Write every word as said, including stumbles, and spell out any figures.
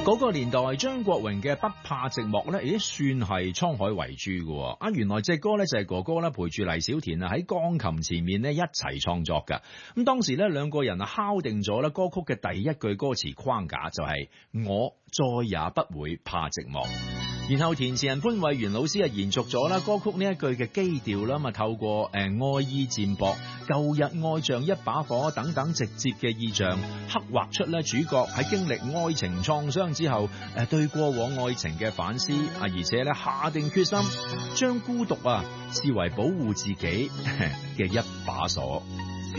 嗰個年代張國榮嘅不怕寂寞咧，咦算係滄海遺珠嘅。啊，原來隻歌咧就係哥哥咧陪住黎小田啊喺鋼琴前面咧一齊創作噶。咁當時咧兩個人啊敲定咗咧歌曲嘅第一句歌詞框架就係我再也不會怕寂寞。然後填詞人潘偉源老師啊延續咗啦歌曲呢一句嘅基調啦，咁啊透過誒、呃、愛意漸薄、舊日愛像一把火等等直接嘅意象，刻畫出咧主角喺經歷愛情創傷之後誒、呃、對過往愛情嘅反思啊，而且咧下定決心將孤獨啊視為保護自己嘅一把鎖。